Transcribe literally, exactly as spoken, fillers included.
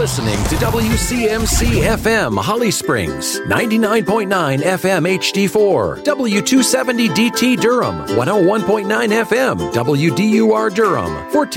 listening to W C M C F M Holly Springs, ninety-nine point nine F M H D four, W two seventy D T Durham, one oh one point nine F M W D U R Durham, fourteen